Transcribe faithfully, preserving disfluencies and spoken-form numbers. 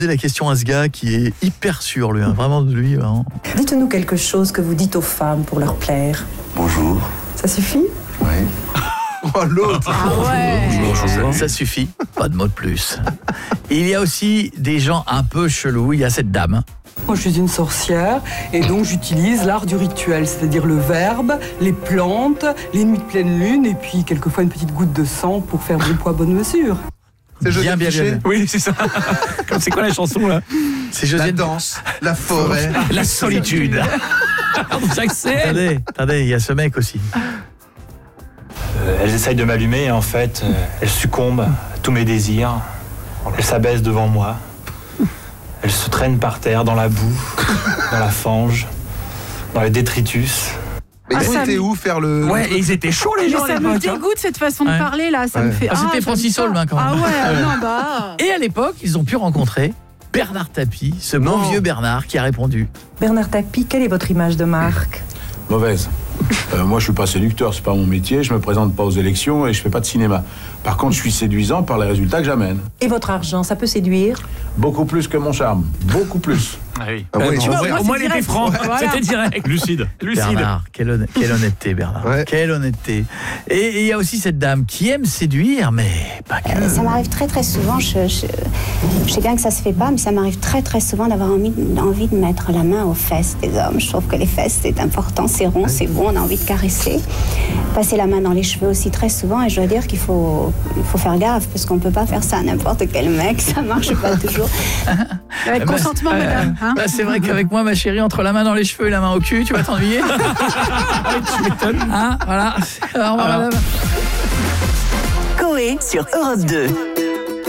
La question à ce gars qui est hyper sûr, lui, hein, vraiment de lui. Hein. Dites-nous quelque chose que vous dites aux femmes pour leur plaire. Bonjour. Ça suffit ? Oui. Oh, l'autre. Ah ouais. Ça, ça suffit, pas de mots de plus. Il y a aussi des gens un peu chelous. Il y a cette dame. Moi, je suis une sorcière et donc j'utilise l'art du rituel, c'est-à-dire le verbe, les plantes, les nuits de pleine lune et puis quelquefois une petite goutte de sang pour faire bon poids, bonne mesure. C'est Bien, Joseph bien, Tichet. bien, bien. Oui, c'est ça. C'est quoi la chanson là? C'est La José. danse, la forêt. La solitude. J'accède. Attendez, attendez, il y a ce mec aussi. Euh, elles essayent de m'allumer et en fait, euh, elles succombent à tous mes désirs. Elles s'abaissent devant moi. Elles se traînent par terre, dans la boue, dans la fange, dans les détritus. Mais Ah, ils ça étaient me- où faire le... Ouais, et ils étaient chauds les Mais gens. ça à me l'époque, hein. dégoûte cette façon de Ouais. parler là, ça Ouais. me fait. Ah, c'était j'aime Francis pas. Holm, hein, quand même. Ah ouais, non bah. Et à l'époque, ils ont pu rencontrer Bernard Tapie, ce bon Non. vieux Bernard qui a répondu. Bernard Tapie, quelle est votre image de marque ? Mauvaise. Euh, moi, je suis pas séducteur, c'est pas mon métier. Je me présente pas aux élections et je fais pas de cinéma. Par contre, je suis séduisant par les résultats que j'amène. Et votre argent, ça peut séduire ? Beaucoup plus que mon charme. Beaucoup plus. Ah oui. Ah ouais, Tu en vois, vrai- au moins, il était franc. Voilà. C'était direct. Lucide. Lucide. Bernard, quelle, honn- quelle honnêteté, Bernard. Ouais. Quelle honnêteté. Et et il y a aussi cette dame qui aime séduire, mais pas que. Euh, Ça m'arrive très très souvent, je, je, je sais bien que ça se fait pas, mais ça m'arrive très très souvent d'avoir envie, envie de mettre la main aux fesses des hommes. Je trouve que les fesses c'est important, c'est rond, c'est beau, on a envie de caresser. Passer la main dans les cheveux aussi très souvent, et je dois dire qu'il faut, il faut faire gaffe, parce qu'on peut pas faire ça à n'importe quel mec, ça marche pas toujours. Avec Bah, consentement, euh, madame. Hein bah, c'est vrai qu'avec moi, ma chérie, entre la main dans les cheveux et la main au cul, tu vas t'ennuyer. Tu m'étonnes. Hein, voilà. Au revoir, madame. Coé sur Europe deux.